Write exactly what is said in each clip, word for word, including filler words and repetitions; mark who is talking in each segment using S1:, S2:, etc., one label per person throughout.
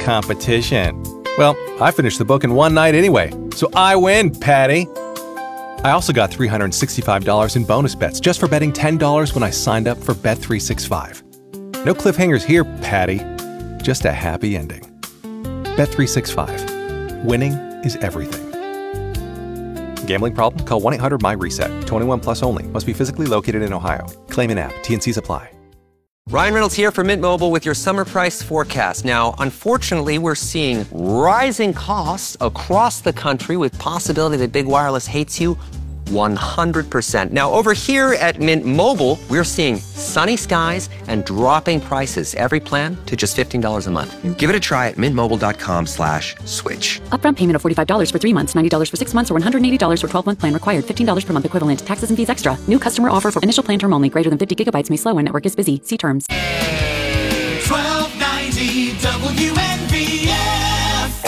S1: competition. Well, I finished the book in one night anyway, so I win, Patty. I also got three hundred sixty-five dollars in bonus bets just for betting ten dollars when I signed up for Bet three sixty-five. No cliffhangers here, Patty. Just a happy ending. Bet three sixty-five. Winning is everything. Gambling problem? Call one eight hundred M Y RESET. twenty-one plus only. Must be physically located in Ohio. Claim in app. T and C's apply.
S2: Ryan Reynolds here from Mint Mobile with your summer price forecast. Now, unfortunately, we're seeing rising costs across the country with possibility that big wireless hates you one hundred percent. Now, over here at Mint Mobile, we're seeing sunny skies and dropping prices. Every plan to just fifteen dollars a month. Give it a try at mintmobile.com slash switch.
S3: Upfront payment of forty-five dollars for three months, ninety dollars for six months, or one hundred eighty dollars for twelve-month plan required. fifteen dollars per month equivalent. Taxes and fees extra. New customer offer for initial plan term only. Greater than fifty gigabytes may slow when network is busy. See terms.
S4: twelve ninety W N B F.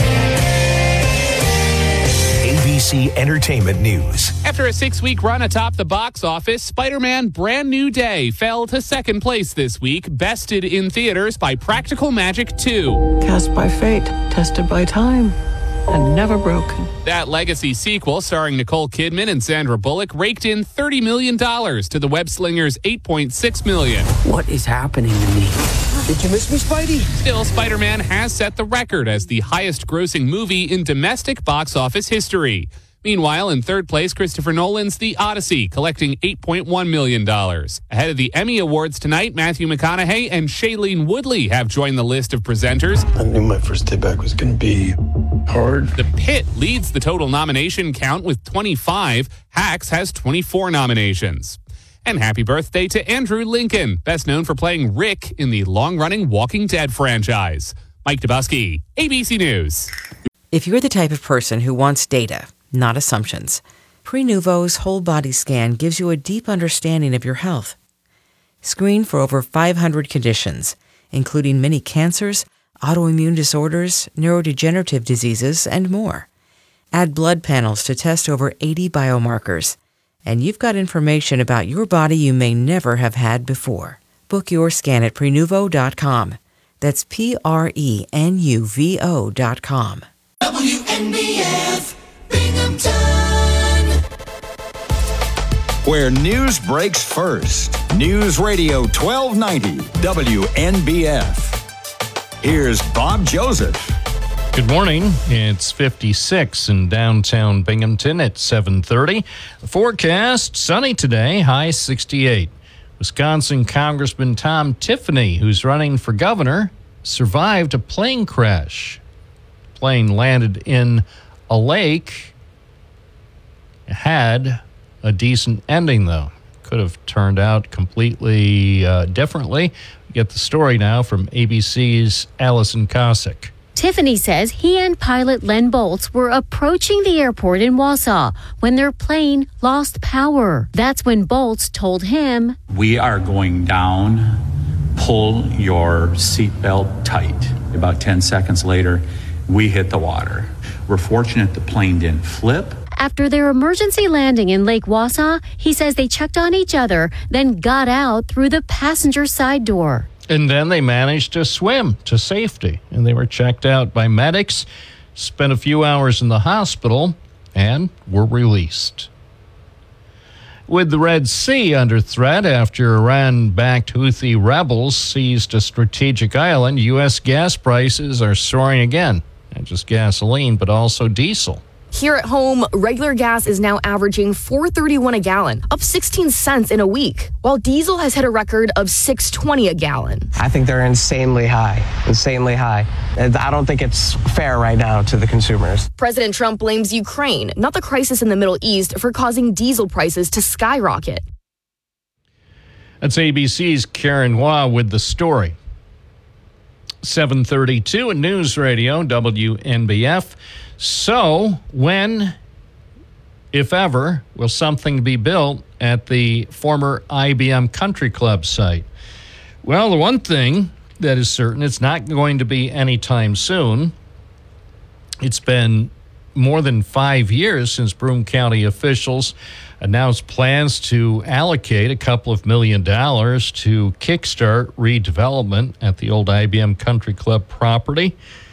S5: A B C Entertainment News.
S6: After a six-week run atop the box office, Spider-Man Brand New Day fell to second place this week, bested in theaters by Practical Magic two.
S7: Cast by fate, tested by time, and never broken.
S6: That legacy sequel, starring Nicole Kidman and Sandra Bullock, raked in thirty million dollars to the web-slinger's eight point six million dollars.
S7: What is happening to me?
S4: Did you miss me, Spidey?
S6: Still, Spider-Man has set the record as the highest-grossing movie in domestic box office history. Meanwhile, in third place, Christopher Nolan's The Odyssey, collecting eight point one million dollars. Ahead of the Emmy Awards tonight, Matthew McConaughey and Shailene Woodley have joined the list of presenters.
S8: I knew my first day back was going to be hard.
S6: The Pit leads the total nomination count with twenty-five. Hacks has twenty-four nominations. And happy birthday to Andrew Lincoln, best known for playing Rick in the long-running Walking Dead franchise. Mike Dubusky, A B C News.
S9: If you're the type of person who wants data, not assumptions, Prenuvo's whole body scan gives you a deep understanding of your health. Screen for over five hundred conditions, including many cancers, autoimmune disorders, neurodegenerative diseases, and more. Add blood panels to test over eighty biomarkers. And you've got information about your body you may never have had before. Book your scan at Prenuvo dot com. That's P R E N U V O dot com.
S4: W N B F, Binghamton.
S10: Where news breaks first. News Radio twelve ninety W N B F. Here's Bob Joseph.
S11: Good morning. It's fifty-six in downtown Binghamton at seven thirty. The forecast, sunny today, high sixty-eight. Wisconsin Congressman Tom Tiffany, who's running for governor, survived a plane crash. The plane landed in a lake. It had a decent ending, though. Could have turned out completely uh, differently. We get the story now from A B C's Allison Cossack.
S12: Tiffany says he and pilot Len Bolts were approaching the airport in Wausau when their plane lost power. That's when Bolts told him,
S13: "We are going down. Pull your seatbelt tight." About ten seconds later, we hit the water. We're fortunate the plane didn't flip.
S12: After their emergency landing in Lake Wausau, he says they checked on each other, then got out through the passenger side door.
S11: And then they managed to swim to safety, and they were checked out by medics, spent a few hours in the hospital, and were released. With the Red Sea under threat after Iran-backed Houthi rebels seized a strategic island, U S gas prices are soaring again. Not just gasoline, but also diesel.
S14: Here at home, regular gas is now averaging four dollars and thirty-one cents a gallon, up sixteen cents in a week, while diesel has hit a record of six dollars and twenty cents a gallon.
S15: I think they're insanely high, insanely high. And I don't think it's fair right now to the consumers.
S14: President Trump blames Ukraine, not the crisis in the Middle East, for causing diesel prices to skyrocket.
S11: That's A B C's Karen Hua with the story. seven thirty-two in News Radio, W N B F. So, when, if ever, will something be built at the former I B M Country Club site? Well, the one thing that is certain, it's not going to be anytime soon. It's been more than five years since Broome County officials announced plans to allocate a couple of million dollars to kickstart redevelopment at the old I B M Country Club property.